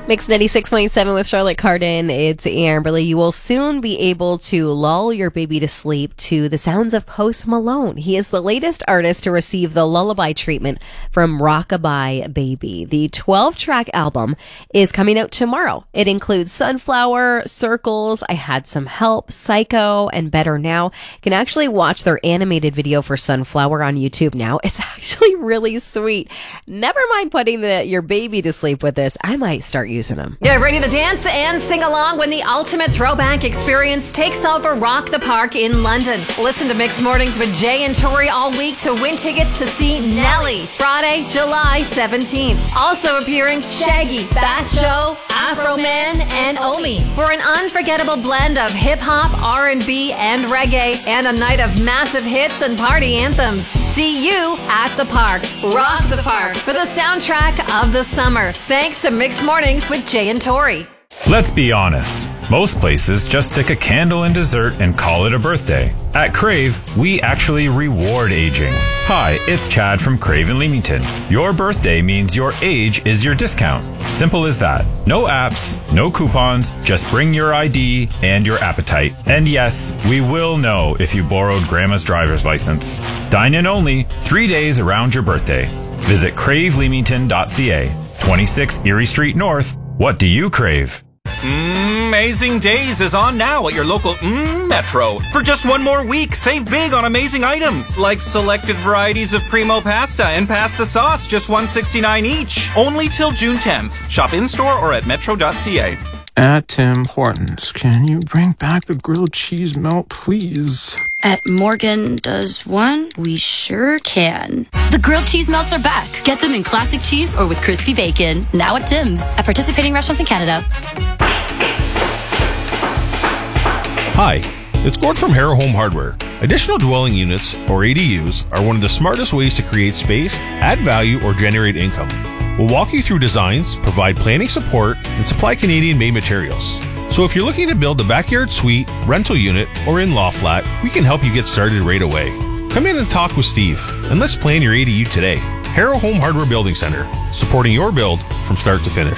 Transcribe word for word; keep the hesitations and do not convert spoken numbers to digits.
Mix ninety-six point seven with Charlotte Cardin. It's Amberly. You will soon be able to lull your baby to sleep to the sounds of Post Malone. He is the latest artist to receive the lullaby treatment from Rockabye Baby. The twelve-track album is coming out tomorrow. It includes Sunflower, Circles, I Had Some Help, Psycho, and Better Now. You can actually watch their animated video for Sunflower on YouTube now. It's actually really sweet. Never mind putting the, your baby to sleep with this. I might start using them. Get ready to dance and sing along when the ultimate throwback experience takes over Rock the Park in London. Listen to Mixed Mornings with Jay and Tori all week to win tickets to see Nelly Friday, July seventeenth. Also appearing Shaggy, Bat Show, Afro Man, and Omi for an unforgettable blend of hip-hop, R and B, and reggae, and a night of massive hits and party anthems. See you at the park. Rock the Park for the soundtrack of the summer. Thanks to Mixed Mornings with Jay and Tori. Let's be honest. Most places just stick a candle and dessert and call it a birthday. At Crave, we actually reward aging. Hi, it's Chad from Crave in Leamington. Your birthday means your age is your discount. Simple as that. No apps, no coupons, just bring your I D and your appetite. And yes, we will know if you borrowed Grandma's driver's license. Dine in only, three days around your birthday. Visit crave leamington dot c a. twenty-six Erie Street North. What do you crave? Mm, Amazing Days is on now at your local mm, Metro. For just one more week, save big on amazing items like selected varieties of Primo pasta and pasta sauce, just one dollar and sixty-nine cents each. Only till June tenth. Shop in-store or at metro dot c a. At Tim Hortons, can you bring back the grilled cheese melt, please? At Morgan Does One, we sure can. The grilled cheese melts are back. Get them in classic cheese or with crispy bacon. Now at Tim's. At participating restaurants in Canada. Hi, it's Gord from Harrow Home Hardware. Additional dwelling units, or A D Us, are one of the smartest ways to create space, add value, or generate income. We'll walk you through designs, provide planning support, and supply Canadian-made materials. So if you're looking to build a backyard suite, rental unit, or in-law flat, we can help you get started right away. Come in and talk with Steve, and let's plan your A D U today. Harrow Home Hardware Building Center, supporting your build from start to finish.